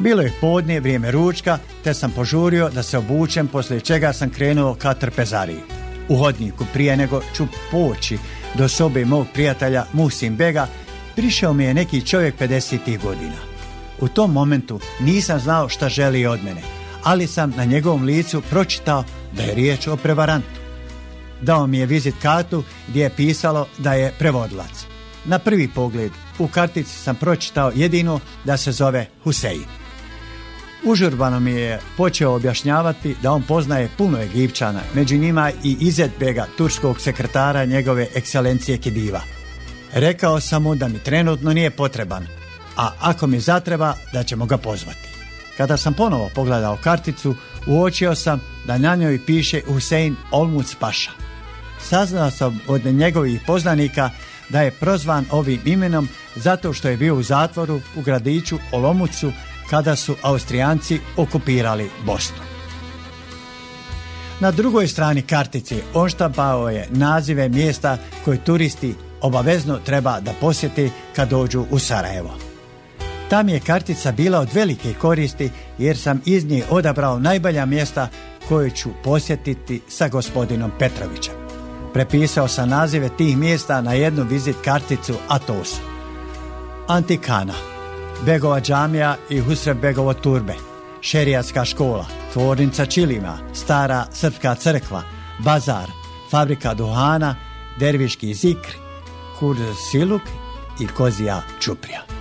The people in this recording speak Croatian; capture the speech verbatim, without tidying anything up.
Bilo je podne, vrijeme ručka, te sam požurio da se obučem, poslije čega sam krenuo ka trpezariji. U hodniku, prije nego ću poći do sobe mog prijatelja Muhsin Bega, prišao mi je neki čovjek pedesetih godina. U tom momentu nisam znao šta želi od mene, ali sam na njegovom licu pročitao da je riječ o prevarantu. Dao mi je vizit kartu gdje je pisalo da je prevodilac. Na prvi pogled u kartici sam pročitao jedino da se zove Husein. Užurbano mi je počeo objašnjavati da on poznaje puno Egipćana, među njima i Izet Bega, turskog sekretara njegove ekscelencije Kediva. Rekao sam mu da mi trenutno nije potreban, a ako mi zatreba da ćemo ga pozvati. Kada sam ponovo pogledao karticu, uočio sam da na njoj piše Husein Olmuc Paša. Saznao sam od njegovih poznanika da je prozvan ovim imenom zato što je bio u zatvoru u gradiću Olomoucu kada su Austrijanci okupirali Bosnu. Na drugoj strani kartice on štampao je nazive mjesta koje turisti obavezno treba da posjeti kad dođu u Sarajevo. Ta mi je kartica bila od velike koristi jer sam iz nje odabrao najbolja mjesta koje ću posjetiti sa gospodinom Petrovićem. Prepisao sam nazive tih mjesta na jednu vizit karticu, a to su Antikana, Begova džamija i Husrev Begovo turbe, Šerijatska škola, tvornica čilima, Stara srpska crkva, bazar, fabrika duhana, Derviški zikr, Kurz Siluk i Kozija Čuprija.